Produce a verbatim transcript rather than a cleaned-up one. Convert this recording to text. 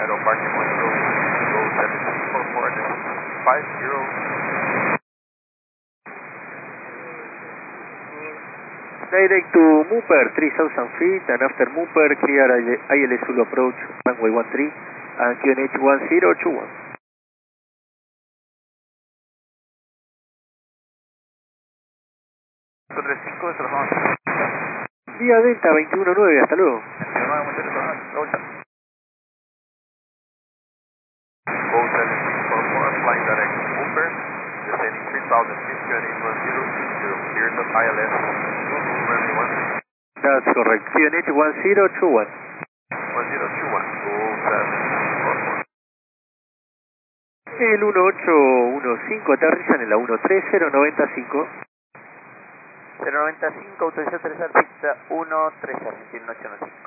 Idle parking point, go, go seven six four four, five zero. Direct to Mooper, three thousand feet, and after Mooper, clear I L S Zulu approach, runway one three, and Q N H one zero two one. tres cinco, eso lo vamos a hacer. Vía Delta veintiuno nueve, hasta luego. Go seven six four four, flying direct to Mooper, descending three thousand feet, Q N H one zero two zero, clear to I L S Zulu, runway one three. That's correct, Q N H one zero two one. one zero two one, go seven six four four. El uno ocho uno cinco aterrizan en la uno tres cero noventa y cinco. cero noventa y cinco, autorización aterrizar pista uno tres cero, uno ocho uno cinco.